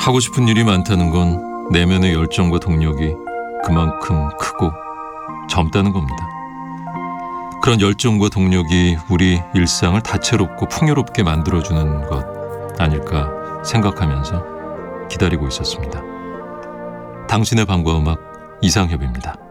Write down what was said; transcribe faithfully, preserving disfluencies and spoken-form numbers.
하고 싶은 일이 많다는 건 내면의 열정과 동력이 그만큼 크고 젊다는 겁니다. 그런 열정과 동력이 우리 일상을 다채롭고 풍요롭게 만들어주는 것 아닐까 생각하면서 기다리고 있었습니다. 당신의 밤과 음악, 이상협입니다.